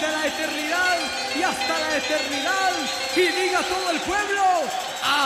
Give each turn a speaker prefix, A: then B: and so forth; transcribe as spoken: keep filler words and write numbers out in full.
A: desde la eternidad y hasta la eternidad. Y diga todo el pueblo,